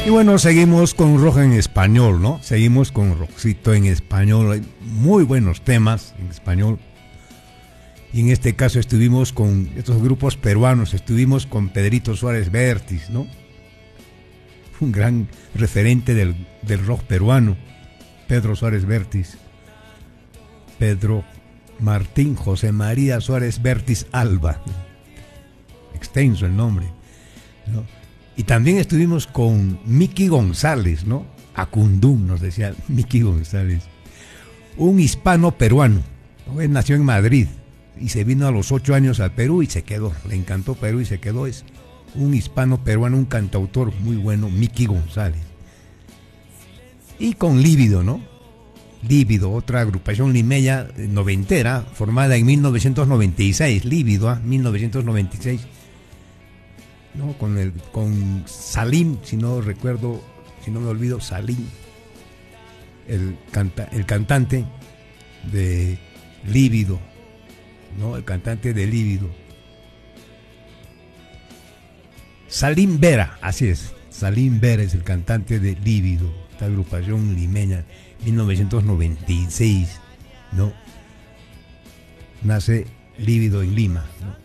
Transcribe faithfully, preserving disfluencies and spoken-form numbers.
Y bueno, seguimos con rock en español, ¿no? Seguimos con rockcito en español. Hay muy buenos temas en español. Y en este caso estuvimos con estos grupos peruanos. Estuvimos con Pedrito Suárez Vértiz, ¿no? Un gran referente del, del rock peruano. Pedro Suárez Vértiz. Pedro Martín José María Suárez Vértiz Alba. Extenso el nombre, ¿no? Y también estuvimos con Miki González, ¿no? Acundum, nos decía Miki González. Un hispano peruano, ¿no? Él nació en Madrid y se vino a los ocho años al Perú y se quedó. Le encantó Perú y se quedó. Es un hispano peruano, un cantautor muy bueno, Miki González. Y con Lívido, ¿no? Lívido, otra agrupación limeña noventera, formada en mil novecientos noventa y seis. Lívido, ¿eh? mil novecientos noventa y seis. ¿No? Con, el, con Salim, si no recuerdo, si no me olvido, Salim, el, canta, el cantante de Lívido, ¿no? El cantante de Lívido. Salim Vera, así es, Salim Vera es el cantante de Lívido, esta agrupación limeña, mil novecientos noventa y seis, ¿no? Nace Lívido en Lima, ¿no?